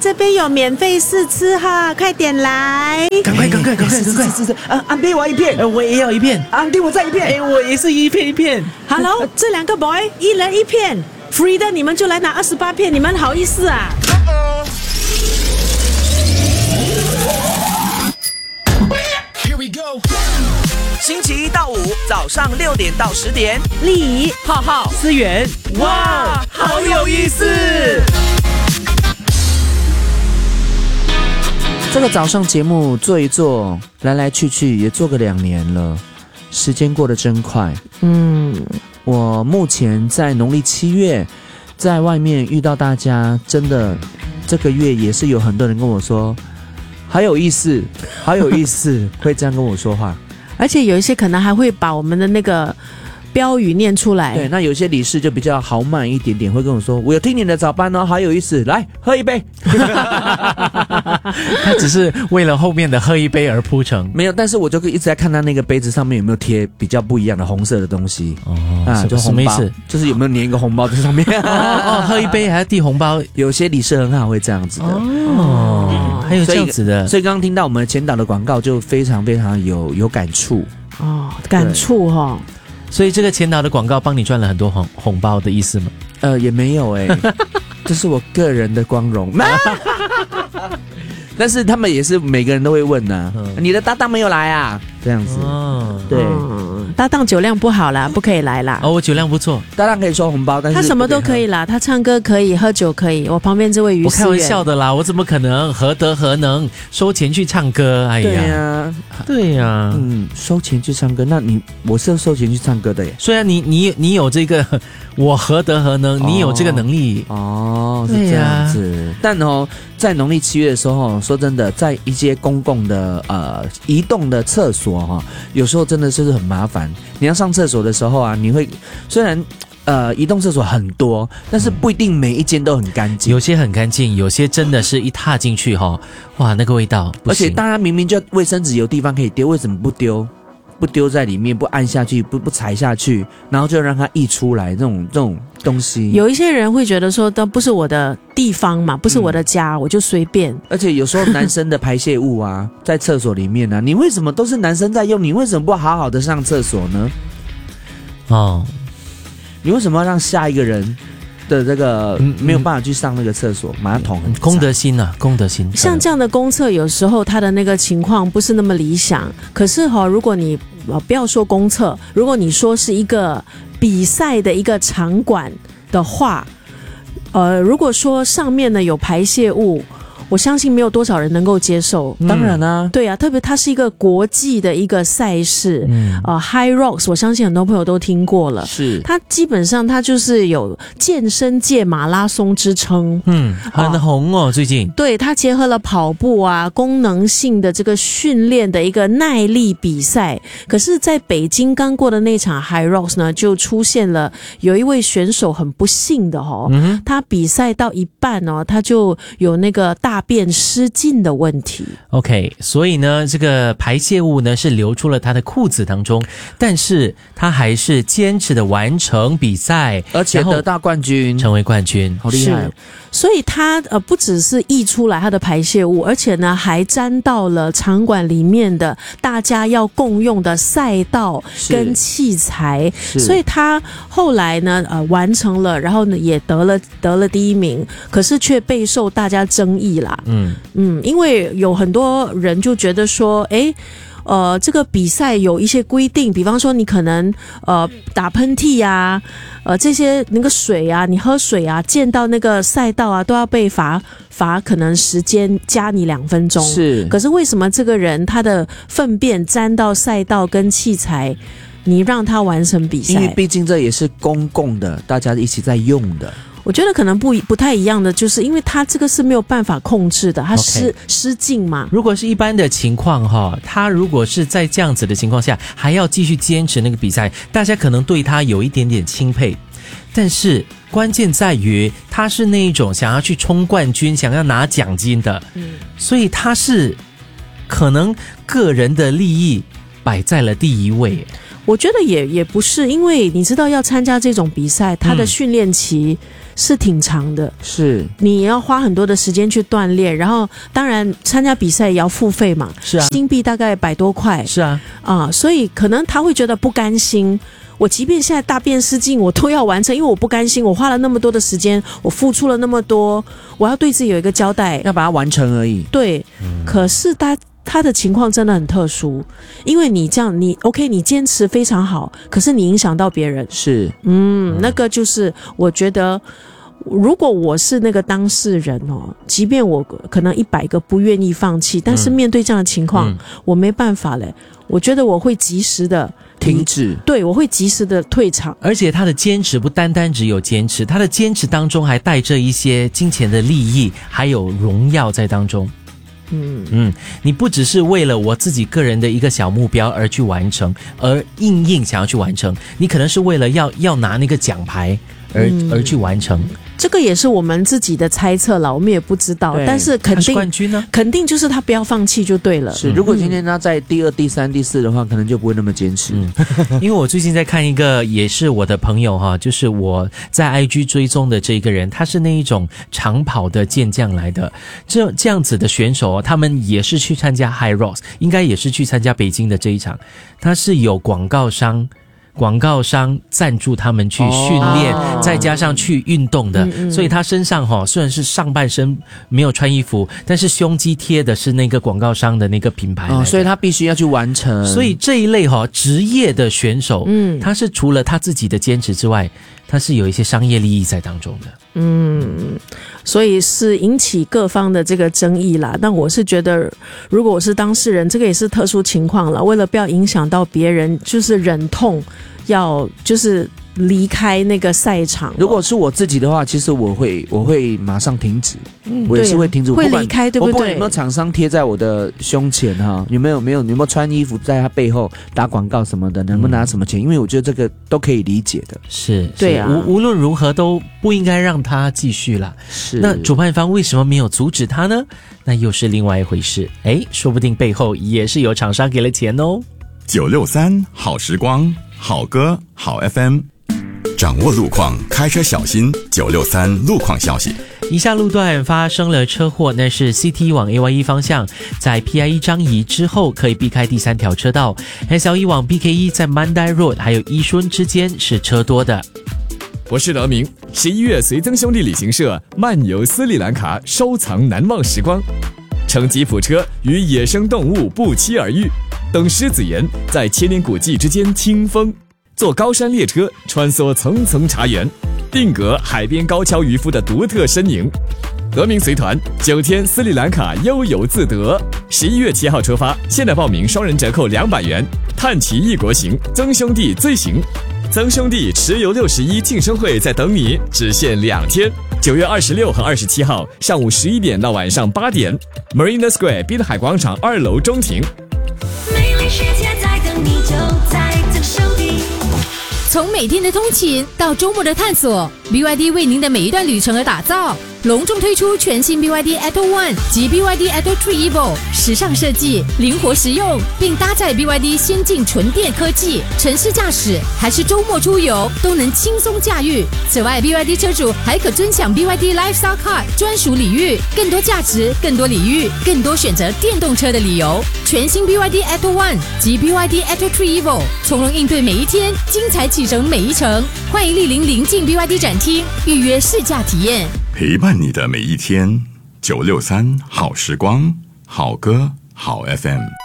这边有免费试吃哈，快点来！ 赶快！安迪我一片， 我也要一片。 安迪我再一片， 我也是一片。 Hello， 这2个 boy 一人1片 ，free 的你们就来拿28片，你们好意思啊 ？Here we go。星期1到5早上6点到10点， 丽仪、 浩浩、思源，哇，好有意思！ 这个早上节目做一做，来来去去也做个2年了，时间过得真快。我目前在农历7月，在外面遇到大家，真的这个月也是有很多人跟我说，好有意思，会这样跟我说话。 而且有一些可能还会把我们的那个标语念出来。 对，那有些理事就比较豪迈一点点，会跟我说：“我有听你的早班哦，好有意思，来喝一杯。” 他只是为了后面的喝一杯而铺成， 没有，但是我就一直在看他那个杯子上面有没有贴比较不一样的红色的东西。就红包，什么意思？就是有没有粘一个红包在上面？ 喝一杯还要递红包， 有些理事很好会这样子的。 还有这样子的， 所以刚刚听到我们前导的广告就非常非常有感触感触哈。 所以这个前导的广告帮你赚了很多红包的意思吗？ 也没有这是我个人的光荣。但是他们也是每个人都会问你的搭档没有来啊？这样子。对， 搭档酒量不好啦，不可以来啦。 我酒量不错， 搭档可以收红包，但是他什么都可以啦，他唱歌可以，喝酒可以。我旁边这位于思源， 我开玩笑的啦，我怎么可能何德何能收钱去唱歌？哎呀，对呀， 收钱去唱歌，那我是收钱去唱歌的耶。 虽然你有这个，我何德何能？你有这个能力是这样子。但在农历7月的时候，说真的，在一些公共的移动的厕所有时候真的就是很麻烦。你要上厕所的时候啊，你会虽然移动厕所很多，但是不一定每一间都很干净， 有些很干净，有些真的是一踏进去哇，那个味道不行。 而且大家明明就卫生纸有地方可以丢，为什么不丢？不丢在里面，不按下去，不踩下去，然后就让它溢出来，这种东西。 有一些人会觉得说，都不是我的地方嘛，不是我的家，我就随便。 而且有时候男生的排泄物啊，在厕所里面你为什么都是男生在用？你为什么不好好的上厕所呢？你为什么要让下一个人的这个没有办法去上那个厕所？马桶公德心啊，公德心。 像这样的公厕，有时候他的那个情况不是那么理想。可是如果你不要说公厕，如果你说是一个比赛的一个场馆的话，如果说上面呢有排泄物，我相信没有多少人能够接受。 当然啊， 对啊，特别它是一个国际的一个赛事，High Rocks， 我相信很多朋友都听过了。 是， 它基本上它就是有健身界马拉松之称， 很红最近。 对，它结合了跑步啊，功能性的这个训练的一个耐力比赛。可是在北京刚过的那场 High Rocks 呢，就出现了有一位选手很不幸的他比赛到一半他就有那个大便失禁的问题。 OK， 所以呢这个排泄物呢是流出了他的裤子当中，但是他还是坚持的完成比赛， 而且得到冠军， 成为冠军， 好厉害。 所以他不只是溢出来他的排泄物，而且呢还沾到了场馆里面的大家要共用的赛道跟器材，所以他后来呢完成了，然后呢也得了第1名，可是却备受大家争议啦。因为有很多人就觉得说，这个比赛有一些规定，比方说你可能打喷嚏啊，这些那个水啊，你喝水啊，溅到那个赛道啊，都要被罚可能时间加你2分钟。 是， 可是为什么这个人他的粪便沾到赛道跟器材，你让他完成比赛？ 因为毕竟这也是公共的，大家一起在用的。 我觉得可能不太一样的，就是因为他这个是没有办法控制的，他失禁嘛。 如果是一般的情况他如果是在这样子的情况下还要继续坚持那个比赛，大家可能对他有一点点钦佩，但是关键在于他是那一种想要去冲冠军，想要拿奖金的，所以他是可能个人的利益摆在了第一位。 我觉得也不是，因为你知道要参加这种比赛，他的训练期是挺长的， 是你要花很多的时间去锻炼，然后当然参加比赛也要付费嘛， 是啊， 新币大概100多块， 是啊， 所以可能他会觉得不甘心。我即便现在大变失禁，我都要完成，因为我不甘心，我花了那么多的时间，我付出了那么多，我要对自己有一个交代， 要把它完成而已。 对，可是他的情况真的很特殊，因为你这样，你 OK， 你坚持非常好，可是你影响到别人， 是， 那个就是我觉得。如果我是那个当事人即便我可能100个不愿意放弃，但是面对这样的情况，我没办法嘞。我觉得我会及时的停止， 对，我会及时的退场。 而且他的坚持不单单只有坚持，他的坚持当中还带着一些金钱的利益，还有荣耀在当中。你不只是为了我自己个人的一个小目标而去完成，而硬想要去完成，你可能是为了要拿那个奖牌而去完成。 这个也是我们自己的猜测了，我们也不知道，但是肯定冠军呢， 肯定就是他不要放弃就对了。 是，如果今天他在第2、第3、第4的话，可能就不会那么坚持。 因为我最近在看一个也是我的朋友哈，就是我在 IG 追踪的这个人，他是那一种长跑的健将来的，这样子的选手，他们也是去参加 High Rocks， 应该也是去参加北京的这一场，他是有广告商赞助他们去训练，再加上去运动的，所以他身上虽然是上半身没有穿衣服，但是胸肌贴的是那个广告商的那个品牌所以他必须要去完成。 所以这一类职业的选手，他是除了他自己的坚持之外，他是有一些商业利益在当中的。 所以是引起各方的这个争议啦。但我是觉得，如果我是当事人，这个也是特殊情况了。为了不要影响到别人，就是忍痛要就是离开那个赛场。 如果是我自己的话，其实我会马上停止，我也是会停止， 会离开，对不对？ 我不管有没有厂商贴在我的胸前有没有穿衣服在他背后打广告什么的，能不能拿什么钱？因为我觉得这个都可以理解的。 是， 对啊， 无论如何都不应该让他继续啦。 是， 那主办方为什么没有阻止他呢？那又是另外一回事。说不定背后也是有厂商给了钱哦。 963好时光，好歌好 FM， 掌握路况，开车小心。963路况消息。 以下路段发生了车祸，那是 CT 往 AY1 方向，在 PIE 张仪之后可以避开第3条车道。SL1 往 BK1 在 Mandai Road 还有伊顺之间是车多的。 我是德明，11月随曾兄弟旅行社漫游斯里兰卡，收藏难忘时光，乘吉普车与野生动物不期而遇，等狮子岩在千年古迹之间听风，坐高山列车穿梭层层茶园，定格海边高跷渔夫的独特身影。德明随团9天斯里兰卡悠游自得，11月7号出发，现在报名双人折扣200元，探奇异国行，曾兄弟最行。曾兄弟持游61庆生会在等你，只限2天，9月26和27号上午11点到晚上8点 ，Marina Square 滨海广场2楼中庭。 美丽世界在等你，就在曾兄弟。从每天的通勤到周末的探索， BYD 为您的每一段旅程而打造。隆重推出全新 BYD Atto One 及 BYD Atto 3 Evo， 时尚设计，灵活实用，并搭载 BYD 先进纯电科技，城市驾驶还是周末出游都能轻松驾驭。此外 BYD 车主还可尊享 BYD Lifestyle Card 专属礼遇，更多价值，更多礼遇，更多选择电动车的理由。全新 BYD Atto One 及 BYD Atto 3 Evo， 从容应对每一天，精彩启程每一程。欢迎莅临临近 BYD 展厅，预约试驾体验。 陪伴你的每一天，963好时光，好歌好 FM。